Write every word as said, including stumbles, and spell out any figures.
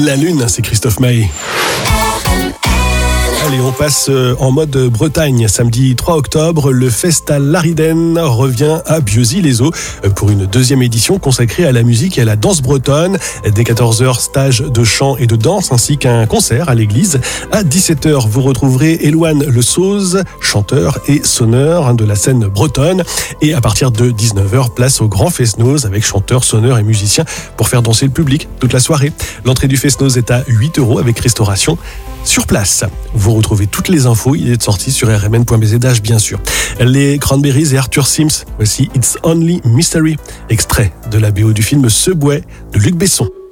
La Lune, c'est Christophe Maé. Allez, on passe en mode Bretagne. Samedi trois octobre, le Festa Lariden revient à Bieuzy-les-Eaux pour une deuxième édition consacrée à la musique et à la danse bretonne. Dès quatorze heures, stage de chant et de danse ainsi qu'un concert à l'église. À dix-sept heures, vous retrouverez Éloine Le Sauze, chanteur et sonneur de la scène bretonne. Et à partir de dix-neuf heures, place au Grand Fest-Noz avec chanteurs, sonneurs et musiciens pour faire danser le public toute la soirée. L'entrée du Fest-Noz est à huit euros avec restauration sur place. Vous retrouvez toutes les infos, il est sorti sur r m n point b z h bien sûr. Les Cranberries et Arthur Sims, voici It's Only Mystery, extrait de la B O du film Subway de Luc Besson.